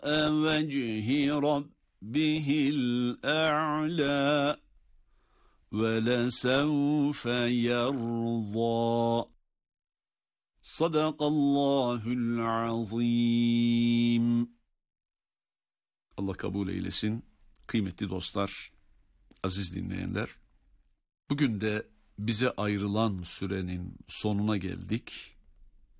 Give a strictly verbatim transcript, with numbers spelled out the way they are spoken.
وجه ربه الأعلى وَلَسَوْفَ يَرْضَى. Sadakallahul azim. Allah kabul eylesin. Kıymetli dostlar, aziz dinleyenler, bugün de bize ayrılan sürenin sonuna geldik.